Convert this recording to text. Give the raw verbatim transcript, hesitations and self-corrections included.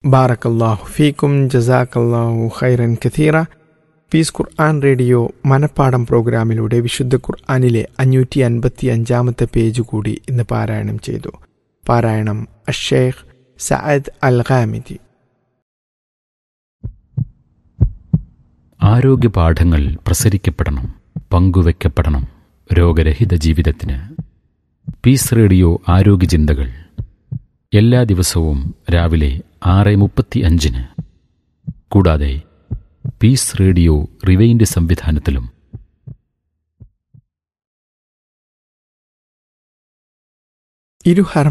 ബാറക്കല്ലാഹു ഫീക്കും ജസാക്കല്ലാഹു ഖൈറൻ കഥീറ. പീസ് ഖുർആൻ റേഡിയോ മനപ്പാഠം പ്രോഗ്രാമിലൂടെ വിശുദ്ധ ഖുർആനിലെ അഞ്ഞൂറ്റി അൻപത്തി അഞ്ചാമത്തെ പേജ് കൂടി ഇന്ന് പാരായണം ചെയ്തു. പാരായണം അഷ്ഷേഖ് സഅദ് അൽ ഖാമിദി. ആരോഗ്യ പാഠങ്ങൾ പ്രസരിക്കപ്പെടണം, പങ്കുവെക്കപ്പെടണം രോഗരഹിത ജീവിതത്തിന്. പീസ് റേഡിയോ ആരോഗ്യ ചിന്തകൾ എല്ലാ ദിവസവും രാവിലെ ആറ് മുപ്പത്തി അഞ്ചിന്. കൂടാതെ പീസ് റേഡിയോ റിവൈൻഡ് സംവിധാനത്തിലും. ഇരു